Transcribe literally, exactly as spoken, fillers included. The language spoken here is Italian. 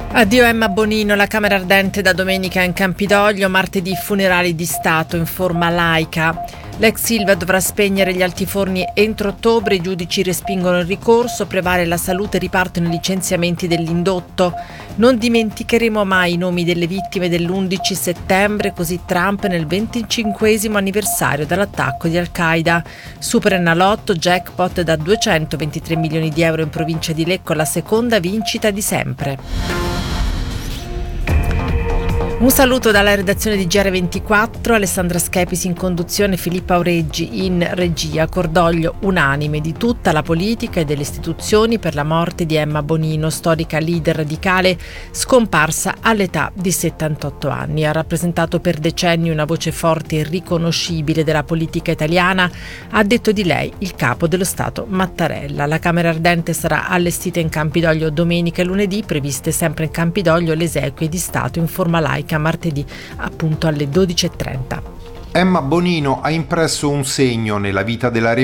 Addio Emma Bonino, la Camera Ardente da domenica in Campidoglio, martedì funerali di Stato in forma laica. L'ex Ilva dovrà spegnere gli altiforni entro ottobre, i giudici respingono il ricorso, prevale la salute e ripartono i licenziamenti dell'indotto. Non dimenticheremo mai i nomi delle vittime dell'undici settembre, così Trump nel venticinquesimo anniversario dall'attacco di Al-Qaeda. Super Enalotto, jackpot da duecentoventitré milioni di euro in provincia di Lecco, la seconda vincita di sempre. Un saluto dalla redazione di G R ventiquattro, Alessandra Schepisi in conduzione, Filippo Aureggi in regia. Cordoglio unanime di tutta la politica e delle istituzioni per la morte di Emma Bonino, storica leader radicale scomparsa all'età di settantotto anni. Ha rappresentato per decenni una voce forte e riconoscibile della politica italiana, ha detto di lei il capo dello Stato Mattarella. La Camera Ardente sarà allestita in Campidoglio domenica e lunedì, previste sempre in Campidoglio le esequie di Stato in forma laica martedì appunto alle dodici e trenta. Emma Bonino ha impresso un segno nella vita della